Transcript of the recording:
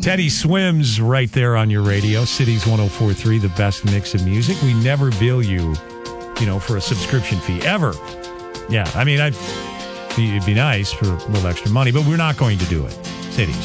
Teddy Swims right there on your radio. Cities 104.3, the best mix of music. We never bill you, for a subscription fee, ever. Yeah, I mean, it'd be nice for a little extra money, but we're not going to do it. Cities.